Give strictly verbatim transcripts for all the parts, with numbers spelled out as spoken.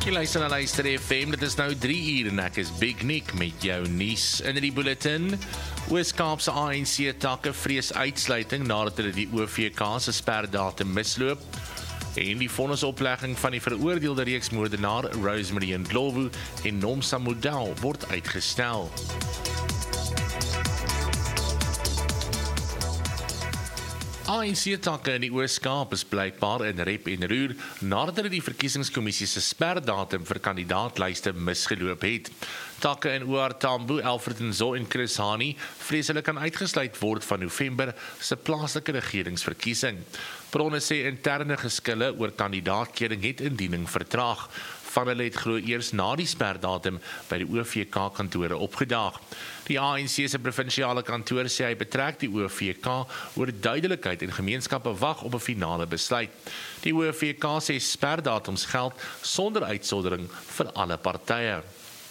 Jy luister na Luister F M, dit is nou drie uur en ek is Big Nick met jou nuus in die bulletin. Oos-Kaapse A N C-takke vrees uitsluiting nadat hulle die O V K se sperdatum misloop. En die vonnisoplegging van die veroordeelde reeksmoordenaar Rosemary Ndlovu en Nomsa Mudau word uitgestel. A N C-takke in die Oos-Kaap is blykbaar in rep en roer nadat hulle die verkiesingskommissie se sperdatum vir kandidaatlyste misgeloop het. Takke in O R Tambo, Alfred Nzo en Chris Hani vrees hulle kan uitgesluit word van November se plaaslike regeringsverkiesing. Bronne sê interne geskille oor kandidaatkeuring het indiening vertraag. Van hulle het glo eers na die sperdatum by die O V K-kantore opgedaag. Die A N C se provinsiale kantoor sê hy betrek die O V K oor duidelikheid en gemeenskappe wag op 'n finale besluit. Die O V K sê sperdatums geld sonder uitsondering vir alle partye.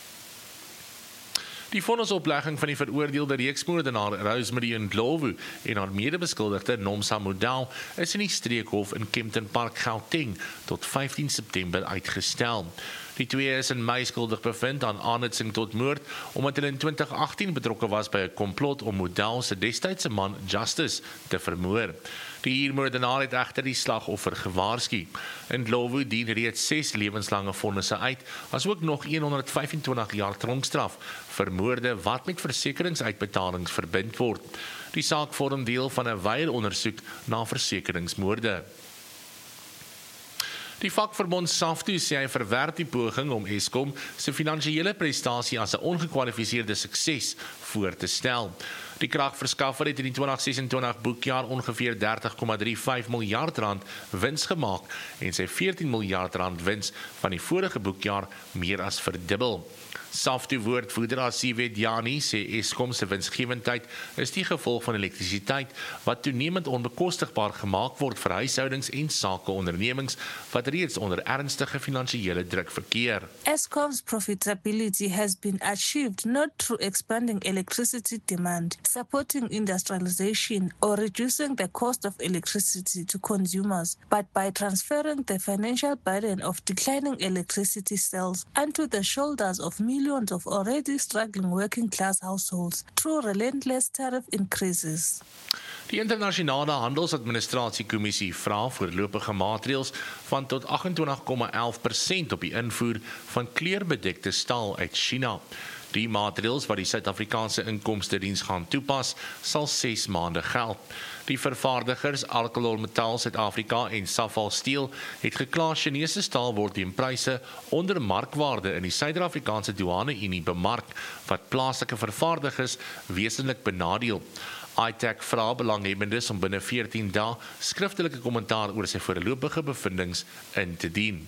Die vonnisoplegging van die veroordeelde reeksmoordenaar Rosemary Ndlovu en haar medebeskuldigde Nomsa Mudau is in die streekhof in Kempton Park, Gauteng tot vyftien September uitgestel. Die twee is in Mei skuldig bevind aan aanhitsing tot moord omdat hulle in twintig agttien betrokke was by 'n komplot om Mudau se destydse man Justice te vermoor. Die huurmoordenaar het egter die slagoffer gewaarsku. Ndlovu dien reeds ses lewenslange vonnisse uit, asook nog honderd vyfentwintig jaar tronkstraf vir moorde wat met versekeringsuitbetalings verbind word. Die saak vorm deel van 'n wye ondersoek na versekeringsmoorde. Die vakverbond SAFTU sê hy verwerp die poging om Eskom se finansiële prestasie as 'n ongekwalifiseerde sukses voor te stel. Die kragverskaffer het in die twintig sesentwintig boekjaar ongeveer dertig komma vyf drie miljard rand wins gemaak en sy veertien miljard rand wins van die vorige boekjaar meer as verdubbel. SAFTU-woordvoerder Asiwe Diani sê Eskom se winsgewendheid is die gevolg van elektrisiteit wat toenemend onbekostigbaar gemaak word vir huishoudings en sakeondernemings wat reeds onder ernstige finansiële druk verkeer. Eskom's profitability has been achieved not through expanding electricity demand, supporting industrialization, or reducing the cost of electricity to consumers, but by transferring the financial burden of declining electricity sales onto the shoulders of millions of already struggling working-class households through relentless tariff increases. Die internasionale handelsadministratiekommissie vra voorlopige maatreëls van tot agt-en-twintig komma elf persent op die invoer van kleurbedekte staal uit China. Die maatreëls wat die Suid-Afrikaanse Inkomstediens gaan toepas, sal ses maande geld. Die vervaardigers Alcoa Metal Suid-Afrika en Safal Steel het gekla Chinese staal word teen pryse onder markwaarde in die Suid-Afrikaanse douane-unie bemark, wat plaaslike vervaardigers wesentlik benadeel. I T A C vra belanghebbendes om binne veertien dae skriftelike kommentaar oor sy voorlopige bevindings in te dien.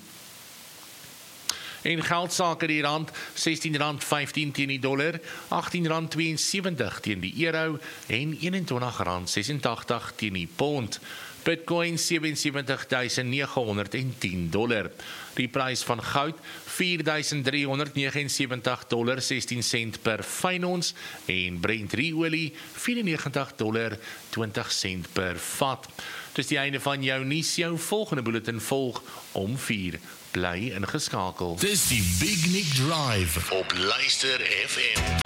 En geldsake die rand, sestien rand vyftien teen die dollar, agttien rand tweeënsewentig teen die euro en eenentwintig rand sesentagtig teen die pond. Bitcoin sewe en sewentig duisend nege honderd en tien dollar. Die prys van goud vier duisend drie honderd negenensewentig dollar sestien sent per fyn ons en Brent olie vyfennegentig dollar twintig sent per vat. Dis die einde van jou nuus, jou volgende bulletin volg om vier. Bly ingeskakel. Dis die Big Nick Drive op Luister F M.